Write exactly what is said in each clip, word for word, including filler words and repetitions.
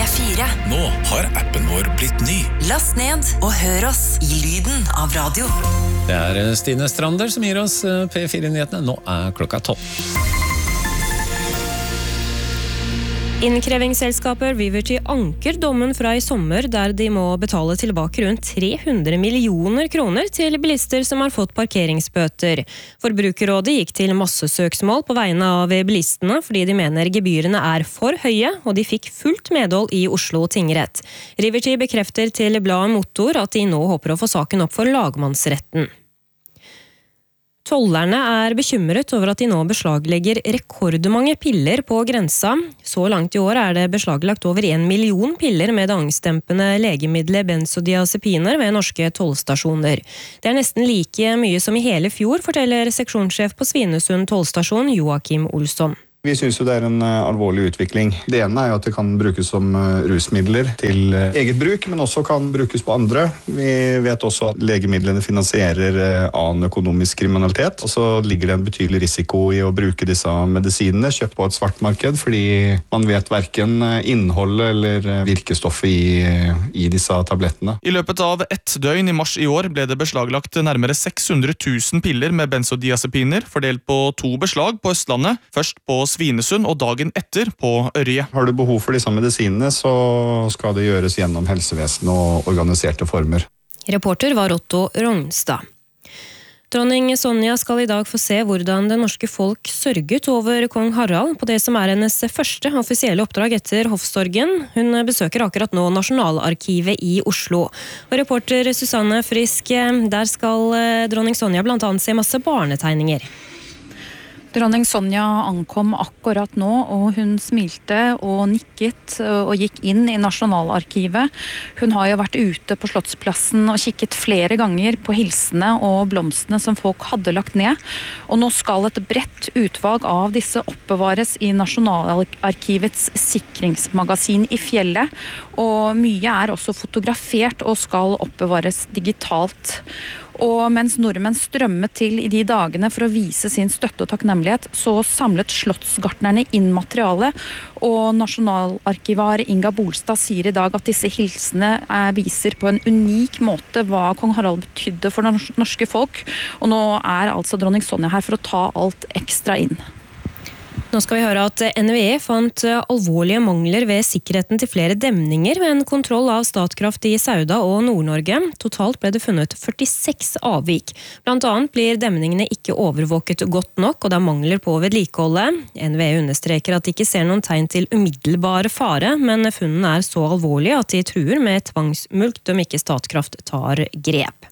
fire. Nå har appen vår blitt ny. Last ned og hør oss i lyden av radio. Det er Stine Strander som gir oss P fire-nyhetene. Nå er klokka tolv. Innkrevingsselskaper Viverty anker dommen fra i sommer der de må betale tilbake rundt tre hundre millioner kroner til bilister som har fått parkeringsbøter. Forbrukerrådet gikk til massesøksmål på vegne av bilistene fordi de mener gebyrene er for høye, og de fikk fullt medhold i Oslo tingrett. Viverty bekrefter til bladet Motor at de nå håper å få saken opp for lagmannsretten. Tollerne er bekymret over at de nå beslaglegger rekordmange piller på grensa. Så langt i år er det beslaglagt over en million piller med det angstdempende legemiddelet benzodiazepiner ved norske tollstasjoner. Det er nesten like mye som i hele fjor, forteller seksjonssjef på Svinesund tollstasjon Joakim Olsson. Vi synes jo det er en uh, alvorlig utvikling. Det ene er jo at det kan brukes som uh, rusmidler til uh, eget bruk, men også kan brukes på andre. Vi vet også at legemidlene finansierer uh, annen økonomisk kriminalitet, og så ligger det en betydelig risiko i å bruke disse medisinene kjøpt på et svartmarked, fordi man vet hverken innholdet eller uh, virkestoffet i, uh, i disse tablettene. I løpet av ett døgn i mars i år ble det beslaglagt nærmere seks hundre tusen piller med benzodiazepiner, fordelt på to beslag på Østlandet, først på Svinesund og dagen etter på Ørje. Har du behov for disse medisinene, så skal det gjøres gjennom helsevesenet og organiserte former. Reporter var Otto Rognstad. Dronning Sonja skal i dag få se hvordan det norske folk sørget over kong Harald på det som er hennes første offisielle oppdrag etter hoffsorgen. Hun besøker akkurat nå Nasjonalarkivet i Oslo. Og reporter Susanne Frisk, der skal dronning Sonja blant annet se masse barnetegninger. Dronning Sonja ankom akkurat nå, og hun smilte og nikket og gikk inn i Nasjonalarkivet. Hun har jo vært ute på Slottsplassen og kikket flere ganger på hilsene og blomstene som folk hadde lagt ned. Og nå skal et bredt utvalg av disse oppbevares i Nasjonalarkivets sikringsmagasin i fjellet. Og mye er også fotografert og skal oppbevares digitalt. Og mens nordmenn strømmet til i de dagene for å vise sin støtte og takknemlighet, så samlet slottsgartnerne inn materiale, og nasjonalarkivar Inga Bolstad sier i dag at disse hilsene viser på en unik måte hva kong Harald betydde for det norske folk, og nå er altså dronning Sonja her for å ta alt ekstra inn. Nå skal vi høre at N V E fant alvorlige mangler ved sikkerheten til flere demninger ved en kontroll av Statkraft i Sauda og Nord-Norge. Totalt ble det funnet førtiseks avvik. Blant annet blir demningene ikke overvåket godt nok, og det er mangler på vedlikeholdet. N V E understreker at de ikke ser noen tegn til umiddelbare fare, men funnene er så alvorlige at de truer med tvangsmulkt om ikke Statkraft tar grep.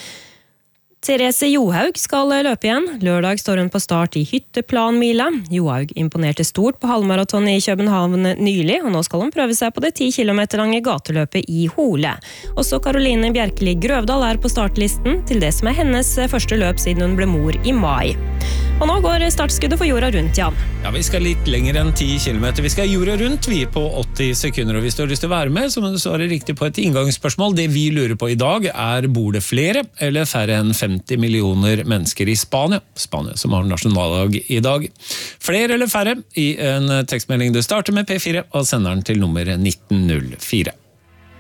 Therese Johaug skal løpe igjen. Lørdag står hun på start i hytteplanmila. Johaug imponerte stort på halvmaraton i København nylig, og nå skal hun prøve seg på det ti kilometer lange gateløpet i Hole. Også Karoline Bjerkeli Grøvdal er på startlisten til det som er hennes første løp siden hun ble mor i mai. Og nå går startskuddet for jorda rundt, Jan. Ja, vi skal litt lenger enn ti kilometer. Vi skal jorda rundt, vi på åtti sekunder, og hvis du har lyst til å være med, så må du svare riktig på et inngangsspørsmål. Det vi lurer på i dag er, bor det flere eller færre enn femti millioner mennesker i Spania? Spania som har nasjonaldag i dag. Flere eller færre i en tekstmelding du starter med P fire og sender den til nummer nitten null fire.